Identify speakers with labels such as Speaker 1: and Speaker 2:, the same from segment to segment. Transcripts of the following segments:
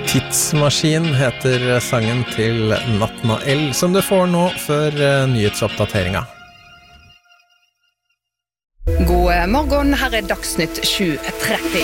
Speaker 1: Tidsmaskin heter sangen til Natnael, som du får nå før nyhetsoppdateringa.
Speaker 2: God morgen, her Dagsnytt 7:30.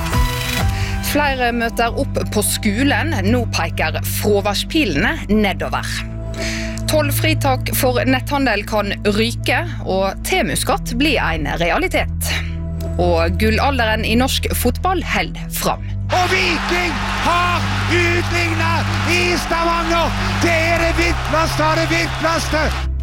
Speaker 2: Flere møter opp på skolen, nå peker fraværspilene nedover. 12 fritak for netthandel kan ryke, og temusskatt blir en realitet. Og gullalderen I norsk fotball held fram.
Speaker 3: Og Viking har utlignet I Stavanger! Det det viktigste!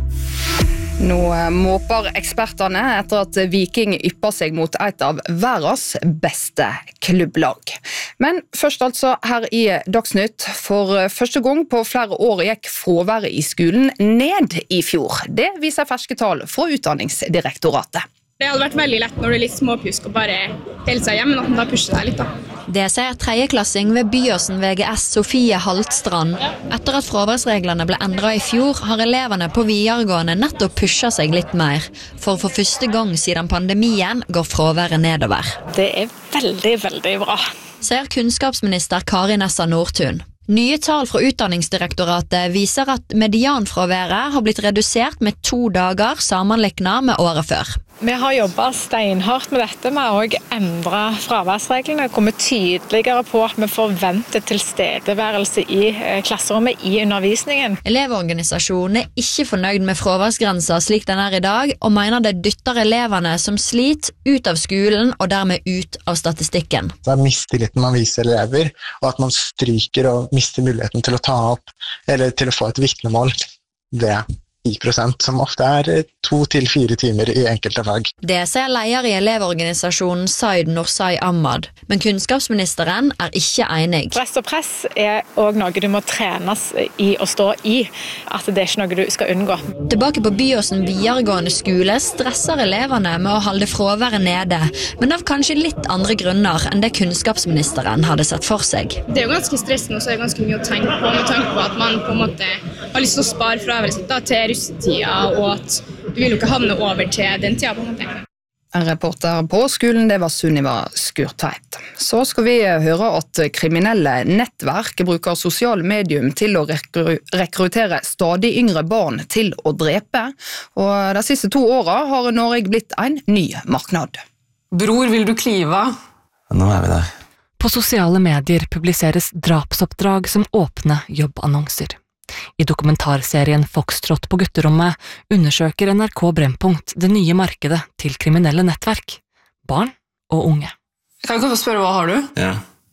Speaker 2: Nå måper ekspertene etter at Viking ypper seg mot et av verdens beste klubblag. Men først altså her I Dagsnytt. For første gang på flere år gikk fraværet I skolen ned I fjor. Det viser ferske tall fra Utdanningsdirektoratet.
Speaker 4: Det hadde vært veldig lett når du litt småpjusk og bare hele seg hjem, men at den da pusher deg litt da.
Speaker 5: Det sier tredjeklassing ved Byåsen VGS Sofie Haltstrand. Etter at fraværsreglene ble endret I fjor, har elevene på videregående nettopp pushet seg litt mer. For første gang siden pandemien går fraværet nedover.
Speaker 6: Det veldig, veldig bra.
Speaker 5: Sier kunnskapsminister Kari Nessa Nordtun. Nye tall fra Utdanningsdirektoratet viser at medianfraværet har blitt redusert med 2 dager sammenliknet med året før.
Speaker 6: Vi har jobbet steinhardt med dette. Vi har også endret fraværsreglene, kommet tydeligere på at vi forventer tilstedeværelse I klasserommet I undervisningen.
Speaker 5: Elevorganisasjonen ikke fornøyd med fraværsgrensa slik den I dag, og mener det dytter elevene som sliter ut av skolen og dermed ut av statistikken.
Speaker 7: Det mistilliten man viser elever, og at man stryker og mister muligheten til å ta opp, eller til å få et vitnemål, det 10%, som ofte 2 til 4 timer I enkelte fag.
Speaker 5: Det sier leder I elevorganisasjonen Said Norsai Ahmad, men kunnskapsministeren ikke enig.
Speaker 6: Stress og press også noe du må trenes I å stå I, at det ikke noe du skal unngå.
Speaker 5: Tilbake på Byåsen videregående skole stresser elevene med å holde fraværet nede, men av kanskje litt andre grunner enn det kunnskapsministeren hadde sett for seg.
Speaker 4: Det jo ganske stressende, og så det ganske mye å tenke på, med tanke på at man på en måte har lyst til å spare fraværet sitt da, til russetida, og at du vil jo ikke havne over til den tida på en måte.
Speaker 2: En reporter på skolen, det var Sunniva Skurtveit. Så skal vi høre at kriminelle nettverk bruker sosiale medium til å rekruttere stadig yngre barn til å drepe, og de siste 2 årene har Norge blitt en ny marknad.
Speaker 8: Bror, vil du klive?
Speaker 9: Nå vi der.
Speaker 10: På sosiale medier publiseres drapsoppdrag som åpne jobbannonser. I dokumentarserien Foxtrot på gutterommet undersøker NRK Brennpunkt det nye markedet til kriminelle nettverk, barn og unge.
Speaker 8: Kan jeg få spørre, hva har du?
Speaker 9: Ja,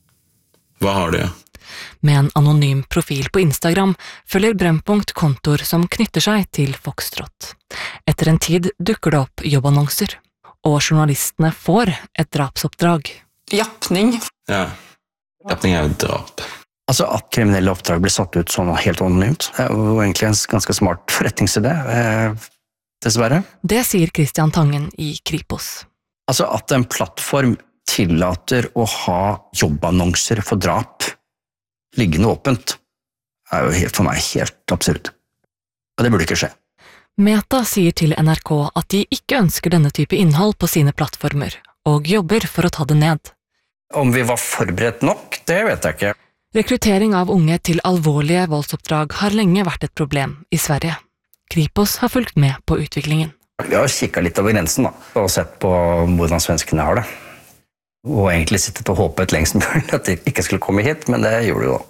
Speaker 9: hva har du, ja?
Speaker 10: Med en anonym profil på Instagram følger Brennpunkt kontor som knytter seg til Foxtrot. Etter en tid dukker det opp jobbannonser, og journalistene får et drapsoppdrag.
Speaker 8: Jappning?
Speaker 9: Ja, jappning jo drap.
Speaker 11: Altså at kriminelle oppdrag blir satt ut sånn helt anonymt, det jo egentlig en ganske smart forretningsidé, dessverre.
Speaker 10: Det sier Christian Tangen I Kripos.
Speaker 11: Altså at en plattform tillater å ha jobbannonser for drap liggende åpent, jo helt for meg helt absurd. Og det burde ikke skje.
Speaker 10: Meta sier til NRK at de ikke ønsker denne type innhold på sine plattformer, og jobber for å ta det ned.
Speaker 11: Om vi var forberedt nok, det vet jeg ikke.
Speaker 10: Rekruttering av unge til alvorlige voldsoppdrag har lenge vært et problem I Sverige. Kripos har fulgt med på utviklingen.
Speaker 11: Vi har kikket litt over grensen da, og sett på hvordan svenskene har det. Og egentlig sittet og håpet lengst mulig at de ikke skulle komme hit, men det gjorde de da.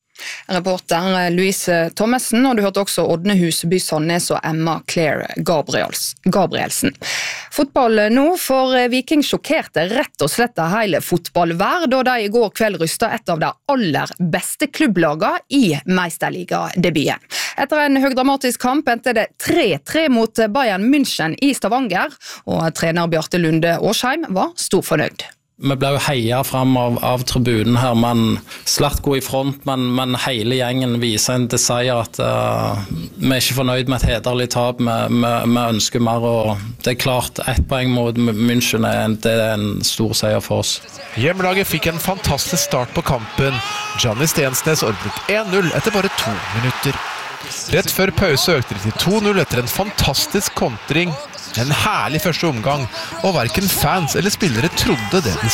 Speaker 2: Reporter Louise Thommessen, og du hørte også Ådne Huseby Sandnes og Emma Claire Gabrielsen. Fotball nå, for Viking sjokkerte rett og slett hele fotballverd, og de I går kveld rystet et av de aller beste klubblagene I Meisterliga-debuten. Etter en høydramatisk kamp endte det 3-3 mot Bayern München I Stavanger, og trener Bjarte Lunde Årsheim var stor fornøyd.
Speaker 1: Vi ble jo heia frem av tribunen her, men Slatko I front, men hele gjengen viser en desire at vi ikke fornøyd med et hederlig tap, vi ønsker mer, og det klart 1 poeng mot München, det en stor seier for oss.
Speaker 3: Hjemmelaget fikk en fantastisk start på kampen. Gianni Stensnes ordnet 1-0 etter bare 2 minutter. Rett før pause økte de til 2-0 etter en fantastisk kontring. En herlig første omgang, og hverken fans eller spillere trodde det de så.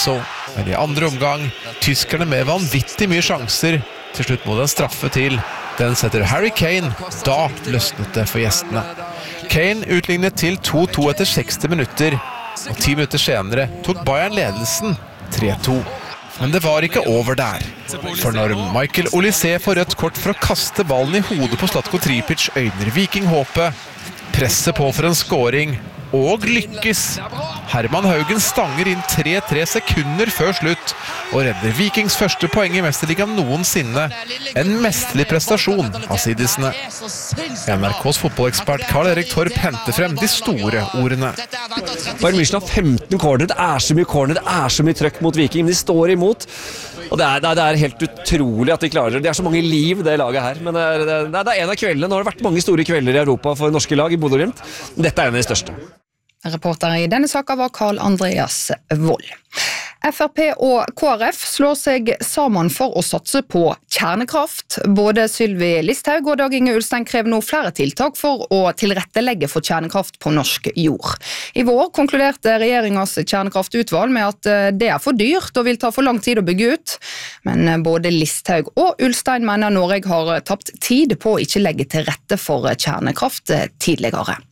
Speaker 3: Men i andre omgang, tyskerne med vanvittig mye sjanser. Til slutt må det en straffe til. Den setter Harry Kane. Da løsnet det for gjestene. Kane utlignet til 2-2 etter 60 minutter. Og 10 minutter senere tok Bayern ledelsen 3-2. Men det var ikke over der. For når Michael Olise får rødt kort for å kaste ballen i hodet på Zlatko Tripic, øyner Viking håpet. Presset på for en scoring. Og lykkes. Herman Haugen stanger inn 3-3 sekunder før slutt og redder Vikings første poeng i Mesterligaen noensinne. En mesterlig prestasjon av sidisene. NRKs fotballekspert Karl-Erik Torp henter frem de store ordene.
Speaker 12: Bayern München har 15 corner, det er så mye corner, det er så mye trøkk mot Viking, men de står imot. Og det er helt utrolig at de klarer det. Det er så mange liv, det laget her. Men det er en av kveldene. Nå har det vært mange store kvelder i Europa for norske lag i Bodø og Glimt. Dette er en av de største.
Speaker 2: Reporter i denne saken var Karl Andreas Wold. FrP og KrF slår seg sammen for å satse på kjernekraft. Både Sylvi Listhaug og Dag Inge Ulstein krever nå flere tiltak for å tilrettelegge for kjernekraft på norsk jord. I vår konkluderte regjeringens kjernekraftutvalg med at det er for dyrt og vil ta for lang tid å bygge ut. Men både Listhaug og Ulstein mener Norge har tapt tid på å ikke legge til rette for kjernekraft tidligere.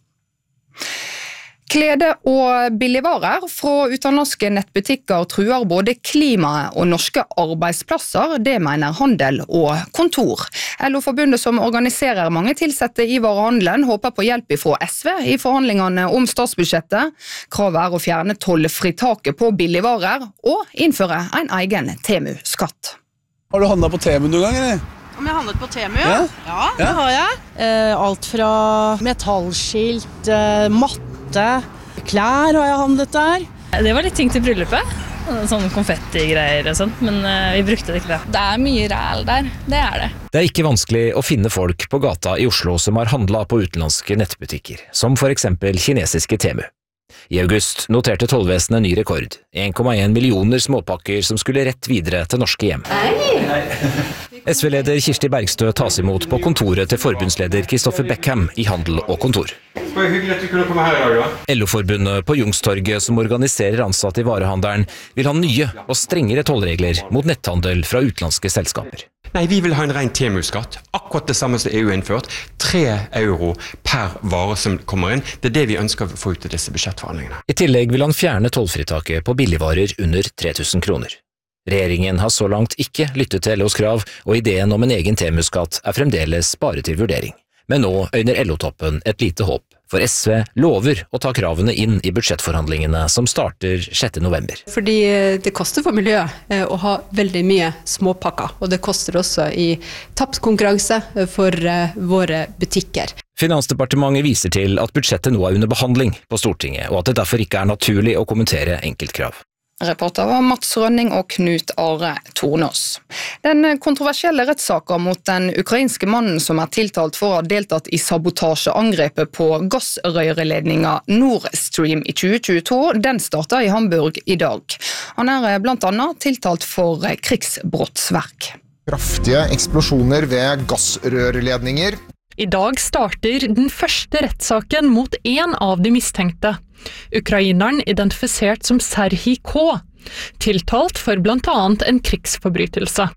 Speaker 2: Klede og billigvarer fra utenlandske nettbutikker truer både klimaet og norske arbeidsplasser, det mener Handel og Kontor. LO-forbundet som organiserer mange tilsette i varehandelen håper på hjelp fra SV i forhandlingene om statsbudsjettet. Kravet er å fjerne tollfritaket på billigvarer og innføre en egen Temu-skatt.
Speaker 13: Har du handlet på Temu noen gang, eller?
Speaker 14: Om jeg handlet på Temu, ja? Ja, det har jeg. Alt fra metallskilt, matte, klær har jeg handlet der.
Speaker 15: Det var litt ting til bryllupet, sånne konfetti-greier og sånt, men vi brukte det ikke det. Det er mye ræl der, det er det.
Speaker 16: Det er ikke vanskelig å finne folk på gata i Oslo som har handlet på utenlandske nettbutikker, som for eksempel kinesiske Temu. I august noterte tollvesenet ny rekord, 1,1 millioner småpakker som skulle rett videre til norske hjem. SV-leder Kirsti Bergstø tas imot på kontoret til forbundsleder Kristoffer Beckham i Handel og Kontor.
Speaker 17: Det var hyggelig at du kunne komme her i dag, da.
Speaker 16: LO-forbundet på Youngstorget som organiserer ansatte i varehandelen vil ha nye og strengere tollregler mot netthandel fra utenlandske selskaper.
Speaker 17: Nei, vi vil ha en ren Temu-skatt, akkurat det samme som EU innført, 3 euro per vare som kommer inn. Det er det vi ønsker å få ut av disse budsjettforhandlingene.
Speaker 16: I tillegg vil han fjerne tollfritaket på billigvarer under 3000 kroner. Regjeringen har så langt ikke lyttet til LOs krav, og ideen om en egen Temu-skatt er fremdeles bare til vurdering. Men nå øyner LO-toppen et lite håp, for SV lover å ta kravene inn i budsjettforhandlingene som starter 6. november.
Speaker 18: Fordi det koster for miljøet å ha veldig mye småpakker, og det koster også i tapskonkurranse for våre butikker.
Speaker 16: Finansdepartementet viser til at budsjettet nå er under behandling på Stortinget, og at det derfor ikke er naturlig å kommentere enkeltkrav.
Speaker 2: Reporter var Mats Rønning og Knut Are Tornås. Den kontroversielle rettssaken mot den ukrainske mannen som er tiltalt for å ha deltatt i sabotasjeangrepet på gassrøyreledningen Nord Stream i 2022, den startet i Hamburg i dag. Han er blant annet tiltalt for krigsbrottsverk.
Speaker 19: Kraftige eksplosjoner ved gassrørledninger.
Speaker 20: I dag starter den første rettssaken mot en av de mistenkte. Ukraineren identifisert som Serhij K, tiltalt for blant annet en krigsforbrytelse.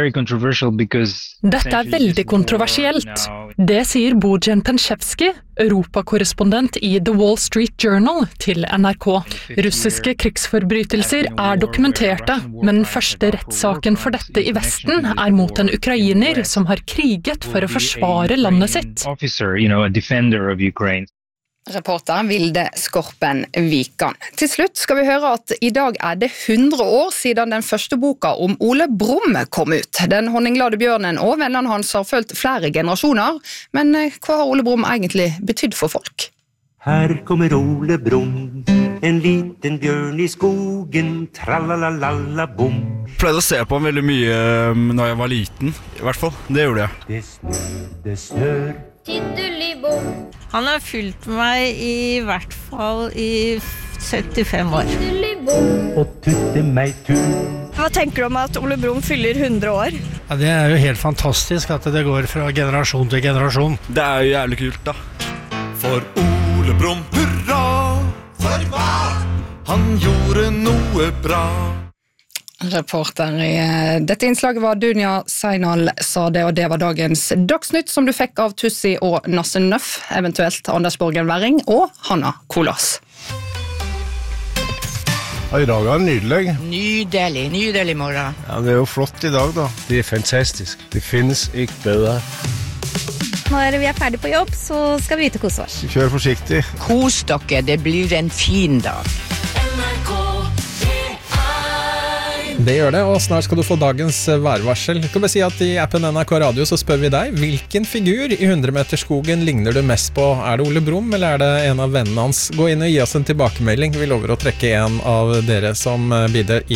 Speaker 20: Dette er veldig kontroversielt. Det sier Bojan Penchevsky, europakorrespondent i The Wall Street Journal, til NRK. Russiske krigsforbrytelser er dokumenterte, men den første rettssaken for dette i Vesten er mot en ukrainer som har kriget for å forsvare landet sitt.
Speaker 2: Reporter Vilde Skorpen Vikan. Til slutt skal vi høre at i dag er det 100 år siden den første boka om Ole Brumm kom ut. Den honninglade bjørnen og vennene hans har følt flere generasjoner, men hva har Ole Brumm egentlig betydd for folk?
Speaker 21: Her kommer Ole Brumm, en liten bjørn i skogen, tralalalala-bom.
Speaker 22: Jeg pleide å se på ham veldig mye når jeg var liten, i hvert fall. Det gjorde jeg.
Speaker 21: Det snør.
Speaker 23: Han har fulgt meg i hvert fall i 75 år.
Speaker 21: Og tutte meg tur.
Speaker 23: Hva tenker du om at Ole Brumm fyller 100 år?
Speaker 24: Ja, det er jo helt fantastisk at det går fra generasjon til generasjon.
Speaker 22: Det er jo jævlig kult da. For Ole Brumm, hurra! For hva? Han gjorde noe bra.
Speaker 2: Reporter i dette innslaget var Dunja Seinal Sade, og det var dagens Dagsnytt som du fikk av Tussi og Nasse Nøff, eventuelt Anders Borgen Werring og Hanna Kolas.
Speaker 4: I dag er det nydelig.
Speaker 5: Nydelig morgen.
Speaker 4: Ja, det er jo flott i dag da. Det er fantastisk. Det finnes ikke bedre.
Speaker 6: Når vi er ferdig på jobb, så skal vi ut og kose oss.
Speaker 4: Kjør forsiktig.
Speaker 5: Kos dere, det blir en fin dag.
Speaker 7: Det gjør det, og snart skal du få dagens værvarsel. Jeg kan bare si at I appen NRK Radio så spør vi deg, hvilken figur I 100-meterskogen ligner du mest på? Er det Ole Brumm, eller er det en av vennene hans? Gå inn og gi oss en tilbakemelding. Vi lover å trekke en av dere som bidrar I